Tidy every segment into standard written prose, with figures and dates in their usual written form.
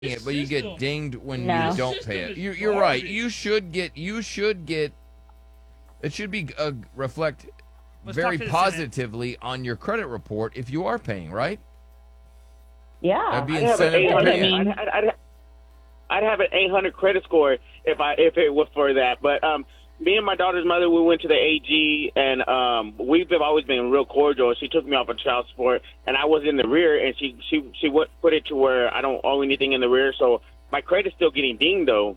it, but you get dinged when No. you don't pay it. You're right. You should get. It should be reflect very positively on your credit report if you are paying, right? Yeah. That'd be I'd have an incentive to 800. pay. I'd have an 800 credit score if it was for that. But me and my daughter's mother, we went to the AG, and we've always been real cordial. She took me off of child support, and I was in the rear, and she put it to where I don't owe anything in the rear, so my credit's still getting dinged though.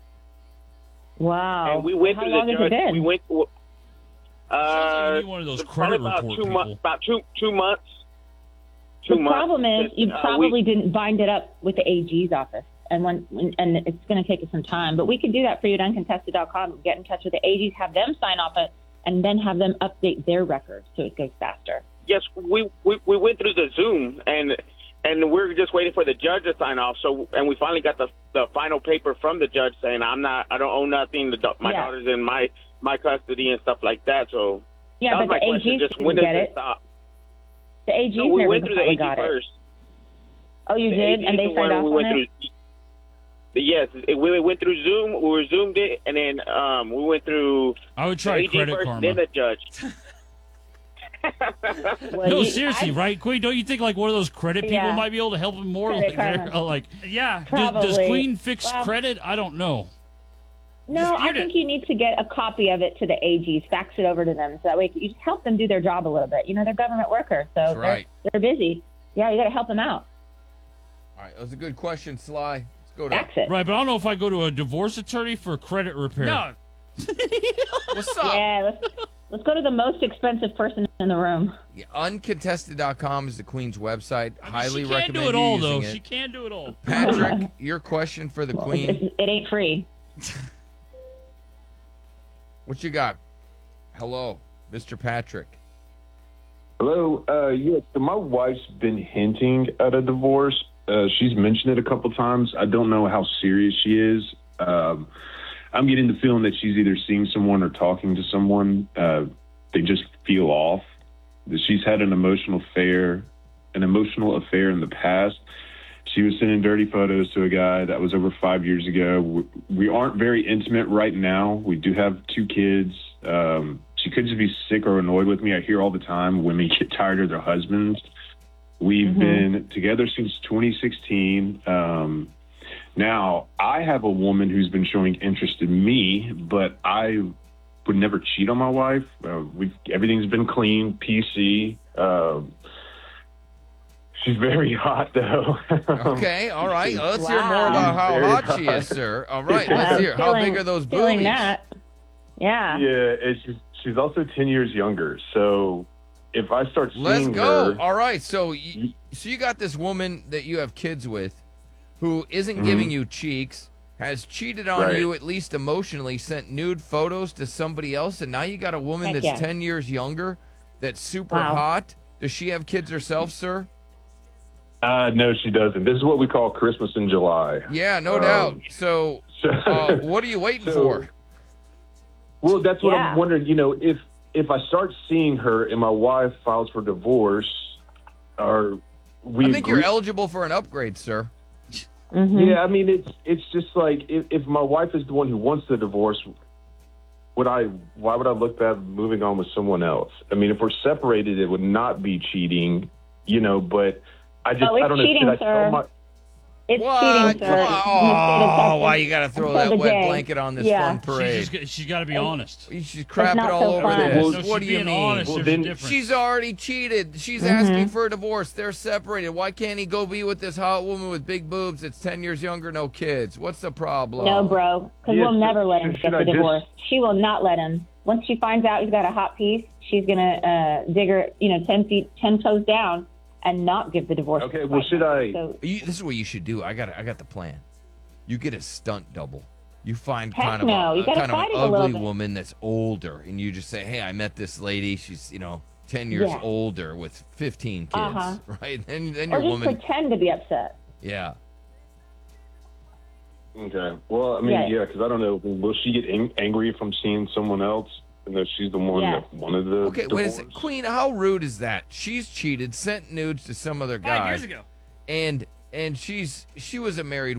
Wow. And we went How through long the has it judge. been? We went. Sounds like you need one of those credit about report 2 people. months. About 2 months. The problem is you probably didn't bind it up with the AG's office, and it's going to take us some time. But we can do that for you at uncontested.com. Get in touch with the AGs, have them sign off it, and then have them update their records so it goes faster. Yes, we went through the Zoom, and we're just waiting for the judge to sign off. So, and we finally got the final paper from the judge saying I don't owe nothing. My daughter's in my custody and stuff like that. So yeah, that was but my the question. AGs Just when didn't does get it it. stop? The AGs No, we never went through the AG got first. It. Oh, you did, and they signed off on it. Yes, we went through Zoom. We zoomed it, and then we went through. I would try the AG Credit first, Karma. then the judge. No, seriously, right? Queen, don't you think like one of those credit people Yeah. might be able to help him more? Credit Like, Karma. Yeah. Does Probably. Queen fix Well- credit? I don't know. No, I think you need to get a copy of it to the AGs, fax it over to them, so that way you just help them do their job a little bit. You know, they're government workers, so That's right. they're busy. Yeah, you got to help them out. All right, that was a good question, Sly. Let's go to Fax it. Right, but I don't know if I go to a divorce attorney for credit repair. No. What's up? Yeah, let's go to the most expensive person in the room. Yeah, uncontested.com is the Queen's website. Highly She can't recommend do it you all, using though. it. She can't do it all. Patrick, your question for the Queen. It ain't free. What you got? Hello, Mr. Patrick. Hello. Yeah, so my wife's been hinting at a divorce. She's mentioned it a couple times. I don't know how serious she is. I'm getting the feeling that she's either seeing someone or talking to someone. They just feel off. She's had an emotional affair in the past. She was sending dirty photos to a guy that was over 5 years ago. We aren't very intimate right now. We do have 2 kids. She could just be sick or annoyed with me. I hear all the time women get tired of their husbands. We've been together since 2016. Now, I have a woman who's been showing interest in me, but I would never cheat on my wife. Everything's been clean, PC. She's very hot, though. Okay, all right. Let's hear more Wow. about how Very hot she is, sir. All right, let's hear. How big are those Feeling boobies? that. Yeah. Yeah, she's also 10 years younger. So if I start seeing Let's go. her, All right, so you got this woman that you have kids with who isn't giving you cheeks, has cheated on Right. you at least emotionally, sent nude photos to somebody else, and now you got a woman Heck that's yeah. 10 years younger that's super Wow. hot. Does she have kids herself, sir? no, she doesn't. This is what we call Christmas in July. Yeah, no doubt. So, what are you waiting for? Well, that's what Yeah. I'm wondering. You know, if I start seeing her and my wife files for divorce, or we I think you're agree- eligible for an upgrade, sir. Yeah, I mean, it's just like if my wife is the one who wants the divorce, why would I look bad moving on with someone else? I mean, if we're separated, it would not be cheating, you know. But I just Oh, it's I don't know. cheating, Should I sir. tell my It's What? cheating, sir. Oh, why you got to throw Until that the wet day. blanket on this Yeah. fun parade? She's got to be honest. You should crap it not all so over fun. this. Well, No, What do she's you being mean? honest. Well, There's then- a difference. She's already cheated. She's asking for a divorce. They're separated. Why can't he go be with this hot woman with big boobs that's 10 years younger, no kids? What's the problem? No, bro, because Yeah, we'll never let him should get I the just- divorce. She will not let him. Once she finds out he's got a hot piece, she's gonna dig her, 10 toes down, and not give the divorce. Okay, well, should I? So, This is what you should do. I got the plan. You get a stunt double. You find Heck kind of no. You a gotta kind of an fight it a little ugly bit. woman that's older, and you just say, "Hey, I met this lady. She's 10 years Yeah. older with 15 kids, Uh-huh. right?" And then or your just woman, pretend to be upset. yeah. Okay. Well, I mean, Yeah. yeah, because I don't know. Will she get angry if I'm seeing someone else? And that she's the one Yeah. that wanted the Okay, divorce? wait a second. Queen, how rude is that? She's cheated, sent nudes to some other guy. 5 years ago. And and she was a married